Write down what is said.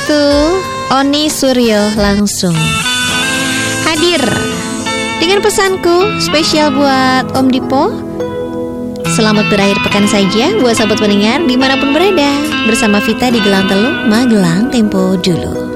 itu Oni Suryo langsung hadir dengan pesanku spesial buat Om Dipo. Selamat berakhir pekan saja buat sahabat pendengar dimanapun berada. Bersama Vita di Gelang Teluk, Magelang Tempo dulu.